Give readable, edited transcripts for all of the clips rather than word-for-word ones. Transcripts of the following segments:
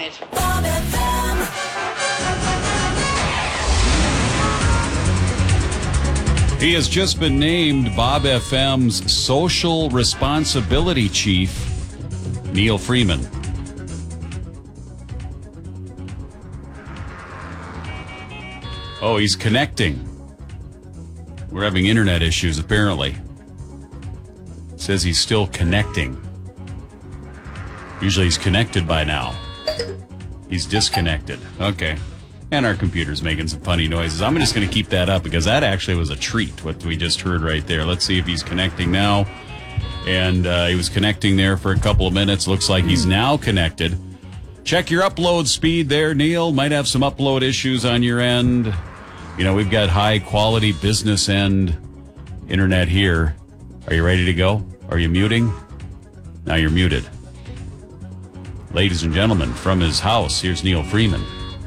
it. Bob FM. He has just been named Bob FM's Social Responsibility Chief, Neil Freeman. Oh, he's connecting. We're having internet issues, apparently. It says he's still connecting. Usually he's connected by now. He's disconnected. Okay. And our computer's making some funny noises. I'm just going to keep that up because that actually was a treat, what we just heard right there. Let's see if he's connecting now. And he was connecting there for a couple of minutes. Looks like he's now connected. Check your upload speed there, Neil. Might have some upload issues on your end. You know, we've got high-quality business end internet here. Are you ready to go? Are you muting? Now you're muted. Ladies and gentlemen, from his house, here's Neil Freeman.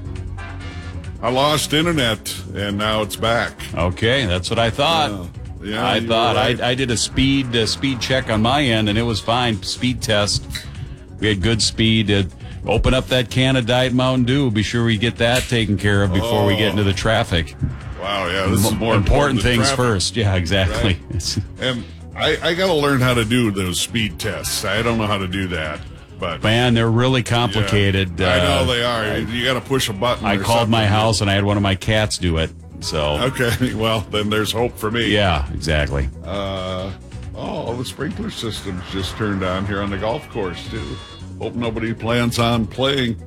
I lost internet, and now it's back. Okay, that's what I thought. Yeah, I thought right. I did a speed check on my end, and it was fine. Speed test. We had good speed. Open up that can of Diet Mountain Dew. Be sure we get that taken care of before we get into the traffic. Wow, yeah, this is more important than things traffic. first. Yeah, exactly. Right. And I got to learn how to do those speed tests. I don't know how to do that. But man, they're really complicated. Yeah, I know they are. You got to push a button. I called my house and I had one of my cats do it. So okay, well then there's hope for me. Yeah, exactly. The sprinkler system's just turned on here on the golf course too. Hope nobody plans on playing.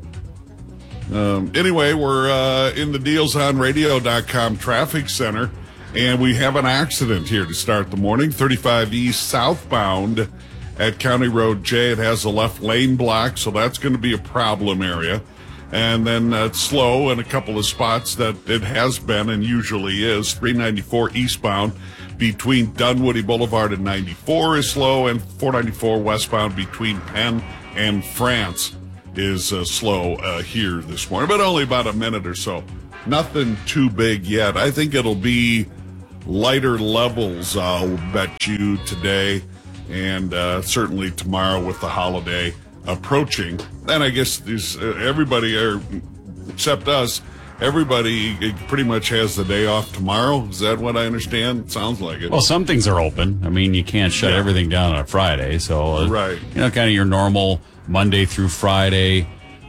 Anyway, we're in the DealsOnRadio.com traffic center, and we have an accident here to start the morning. 35 East southbound at County Road J. It has a left lane block, so that's going to be a problem area. And then it's slow in a couple of spots that it has been and usually is. 394 eastbound between Dunwoody Boulevard and 94 is slow, and 494 westbound between Penn and France is slow here this morning, but only about a minute or so. Nothing too big yet. I think it'll be lighter levels, I'll bet you, today. And certainly tomorrow with the holiday approaching. And I guess everybody, except us, everybody pretty much has the day off tomorrow. Is that what I understand? Sounds like it. Well, some things are open. I mean, you can't shut everything down on a Friday. So, right. You know, kind of your normal Monday through Friday,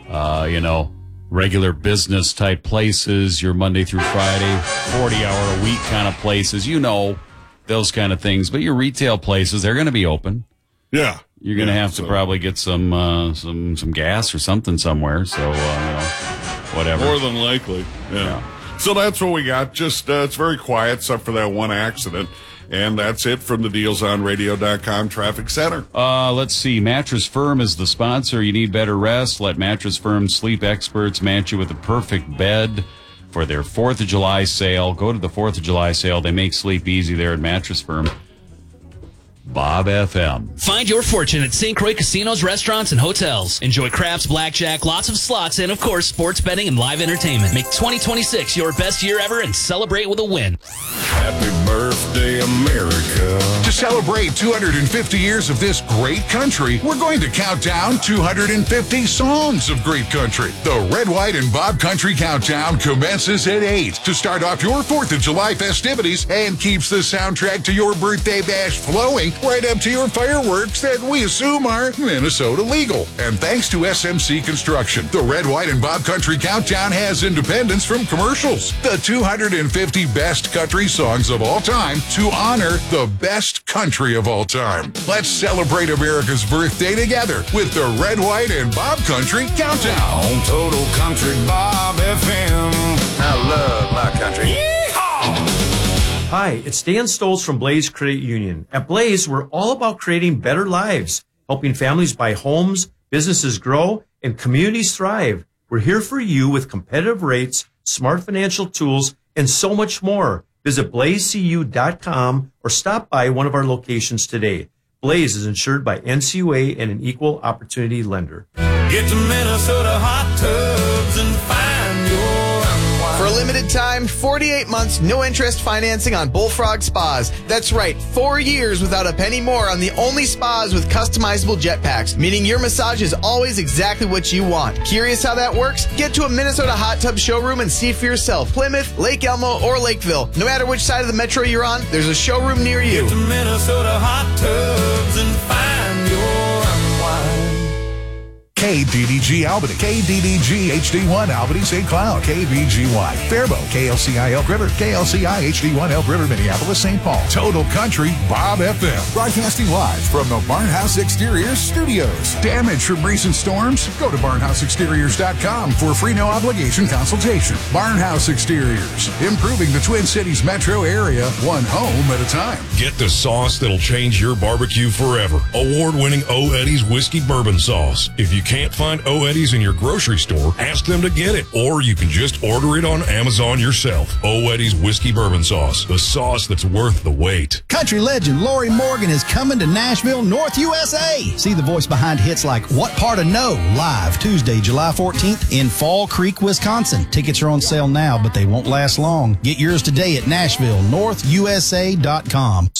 regular business type places, your Monday through Friday, 40-hour-a-week kind of places, those kind of things. But your retail places, they're going to be open. Yeah. You're going to have to probably get some gas or something somewhere. So, whatever. More than likely. Yeah. So that's what we got. Just, it's very quiet except for that one accident. And that's it from the DealsOnRadio.com traffic center. Let's see. Mattress Firm is the sponsor. You need better rest. Let Mattress Firm sleep experts match you with the perfect bed for their 4th of July sale. Go to the 4th of July sale. They make sleep easy there at Mattress Firm. Bob FM. Find your fortune at St. Croix casinos, restaurants, and hotels. Enjoy craps, blackjack, lots of slots, and, of course, sports betting and live entertainment. Make 2026 your best year ever and celebrate with a win. Happy birthday, America. To celebrate 250 years of this great country, we're going to count down 250 songs of great country. The Red, White, and Bob Country Countdown commences at 8 to start off your 4th of July festivities and keeps the soundtrack to your birthday bash flowing right up to your fireworks that we assume are Minnesota legal. And thanks to SMC Construction, the Red, White, and Bob Country Countdown has independence from commercials. The 250 best country songs of all time to honor the best country of all time. Let's celebrate America's birthday together with the Red, White, and Bob Country Countdown. On Total Country Bob FM. I love my country. Yeehaw! Hi, it's Dan Stoltz from Blaze Credit Union. At Blaze, we're all about creating better lives, helping families buy homes, businesses grow, and communities thrive. We're here for you with competitive rates, smart financial tools, and so much more. Visit blazecu.com or stop by one of our locations today. Blaze is insured by NCUA and an equal opportunity lender. Get to Minnesota hot tubs and find your unwind. For a limited time, 48 months, no interest financing on Bullfrog Spas. That's right, 4 years without a penny more on the only spas with customizable jetpacks, meaning your massage is always exactly what you want. Curious how that works? Get to a Minnesota hot tub showroom and see for yourself. Plymouth, Lake Elmo, or Lakeville. No matter which side of the metro you're on, there's a showroom near you. Get to Minnesota hot tubs and find your unwind. KDDG Albany, KDDG HD1 Albany St. Cloud, KVGY Faribault, KLCI Elk River, KLCI HD1 Elk River Minneapolis St. Paul, Total Country Bob FM, broadcasting live from the Barnhouse Exteriors Studios. Damage from recent storms? Go to barnhouseexteriors.com for a free no obligation consultation. Barnhouse Exteriors, improving the Twin Cities metro area, one home at a time. Get the sauce that'll change your barbecue forever. Award-winning O. Eddie's Whiskey Bourbon Sauce. If you can't find O. Eddie's in your grocery store, ask them to get it. Or you can just order it on Amazon yourself. O. Eddie's Whiskey Bourbon Sauce. The sauce that's worth the wait. Country legend Lori Morgan is coming to Nashville, North USA. See the voice behind hits like What Part of No live Tuesday, July 14th in Fall Creek, Wisconsin. Tickets are on sale now, but they won't last long. Get yours today at NashvilleNorthUSA.com.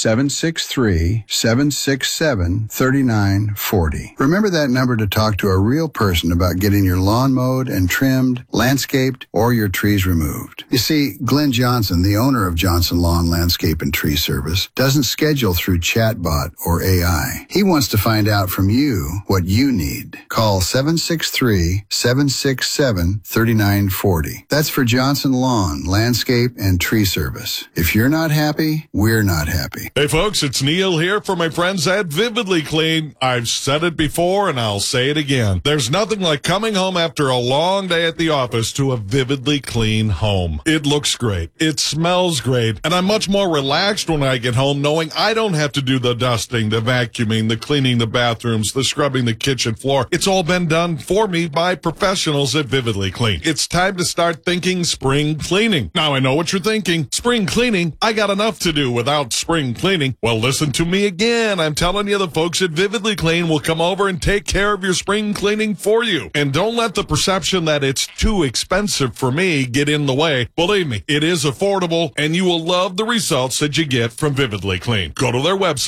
763-767-3940. Remember that number to talk to a real person about getting your lawn mowed and trimmed, landscaped, or your trees removed. You see, Glenn Johnson, the owner of Johnson Lawn Landscape and Tree Service, doesn't schedule through chatbot or AI. He wants to find out from you what you need. Call 763-767-3940. That's for Johnson Lawn Landscape and Tree Service. If you're not happy, we're not happy. Hey folks, it's Neil here for my friends at Vividly Clean. I've said it before and I'll say it again. There's nothing like coming home after a long day at the office to a vividly clean home. It looks great. It smells great. And I'm much more relaxed when I get home knowing I don't have to do the dusting, the vacuuming, the cleaning the bathrooms, the scrubbing the kitchen floor. It's all been done for me by professionals at Vividly Clean. It's time to start thinking spring cleaning. Now I know what you're thinking. Spring cleaning? I got enough to do without spring cleaning. Well, listen to me again. I'm telling you, the folks at Vividly Clean will come over and take care of your spring cleaning for you. And don't let the perception that it's too expensive for me get in the way. Believe me, it is affordable, and you will love the results that you get from Vividly Clean. Go to their website.